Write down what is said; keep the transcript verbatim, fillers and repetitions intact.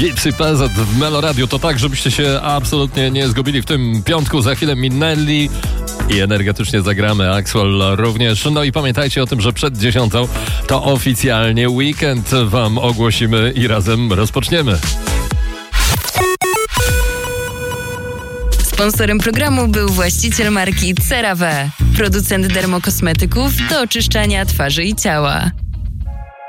Gipsy P Z w Meloradiu. To tak, żebyście się absolutnie nie zgubili w tym piątku. Za chwilę minęli i energetycznie zagramy. Axwell również. No i pamiętajcie o tym, że przed dziesiątą to oficjalnie weekend wam ogłosimy i razem rozpoczniemy. Sponsorem programu był właściciel marki CeraVe, producent dermokosmetyków do oczyszczania twarzy i ciała.